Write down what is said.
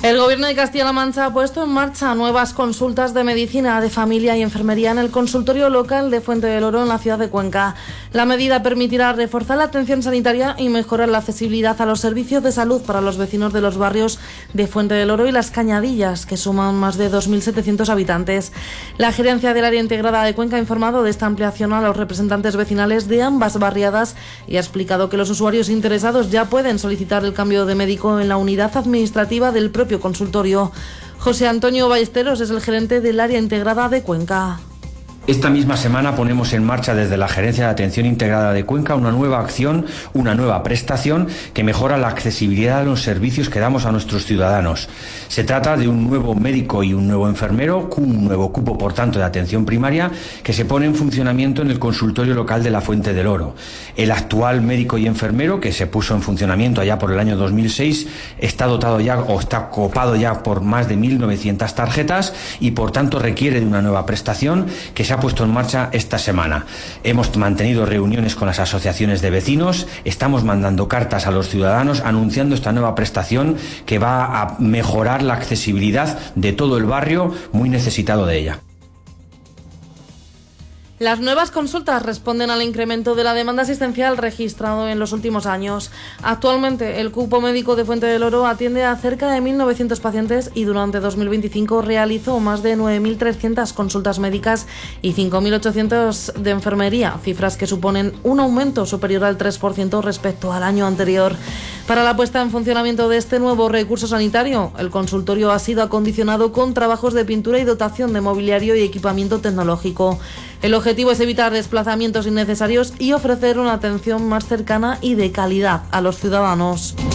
El Gobierno de Castilla-La Mancha ha puesto en marcha nuevas consultas de medicina de familia y enfermería en el consultorio local de Fuente del Oro en la ciudad de Cuenca. La medida permitirá reforzar la atención sanitaria y mejorar la accesibilidad a los servicios de salud para los vecinos de los barrios de Fuente del Oro y Las Cañadillas, que suman más de 2.700 habitantes. La gerencia del área integrada de Cuenca ha informado de esta ampliación a los representantes vecinales de ambas barriadas y ha explicado que los usuarios interesados ya pueden solicitar el cambio de médico en la unidad administrativa del propio consultorio. José Antonio Ballesteros es el gerente del área integrada de Cuenca. Esta misma semana ponemos en marcha desde la Gerencia de Atención Integrada de Cuenca una nueva acción, una nueva prestación que mejora la accesibilidad a los servicios que damos a nuestros ciudadanos. Se trata de un nuevo médico y un nuevo enfermero, un nuevo cupo, por tanto, de atención primaria que se pone en funcionamiento en el consultorio local de la Fuente del Oro. El actual médico y enfermero, que se puso en funcionamiento allá por el año 2006, está dotado ya o está copado ya por más de 1.900 tarjetas y, por tanto, requiere de una nueva prestación que se ha puesto en marcha esta semana. Hemos mantenido reuniones con las asociaciones de vecinos, estamos mandando cartas a los ciudadanos anunciando esta nueva prestación que va a mejorar la accesibilidad de todo el barrio muy necesitado de ella. Las nuevas consultas responden al incremento de la demanda asistencial registrado en los últimos años. Actualmente, el cupo médico de Fuente del Oro atiende a cerca de 1.900 pacientes y durante 2025 realizó más de 9.300 consultas médicas y 5.800 de enfermería, cifras que suponen un aumento superior al 3% respecto al año anterior. Para la puesta en funcionamiento de este nuevo recurso sanitario, el consultorio ha sido acondicionado con trabajos de pintura y dotación de mobiliario y equipamiento tecnológico. El objetivo es evitar desplazamientos innecesarios y ofrecer una atención más cercana y de calidad a los ciudadanos.